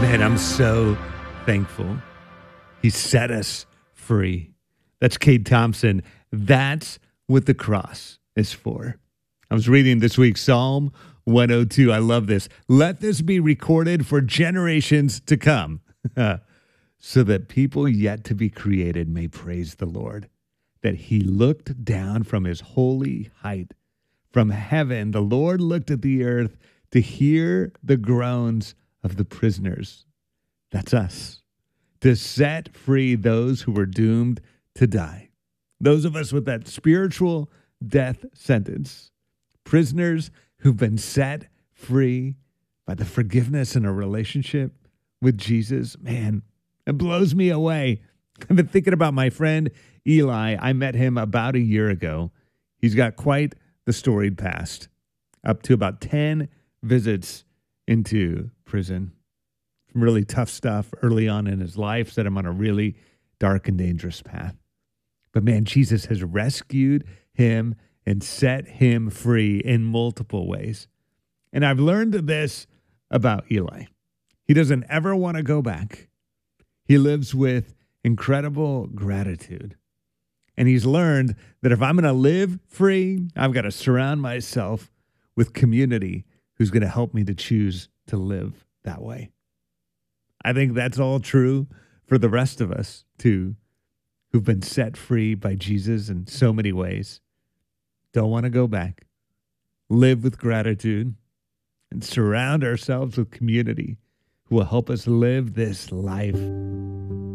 Man, I'm so thankful he set us free. That's Cade Thompson. That's what the cross is for. I was reading this week Psalm 102. I love this. Let this be recorded for generations to come, so that people yet to be created may praise the Lord, that he looked down from his holy height. From heaven, the Lord looked at the earth to hear the groans of the prisoners. That's us. To set free those who were doomed to die. Those of us with that spiritual death sentence. Prisoners who've been set free by the forgiveness in a relationship with Jesus. Man, it blows me away. I've been thinking about my friend Eli. I met him about a year ago. He's got quite the storied past. Up to about 10 visits into prison. Some really tough stuff early on in his life. Set him on a really dark and dangerous path. But man, Jesus has rescued him and set him free in multiple ways. And I've learned this about Eli. He doesn't ever want to go back. He lives with incredible gratitude. And he's learned that if I'm going to live free, I've got to surround myself with community who's going to help me to choose to live that way. I think that's all true for the rest of us, too, who've been set free by Jesus in so many ways. Don't want to go back. Live with gratitude and surround ourselves with community who will help us live this life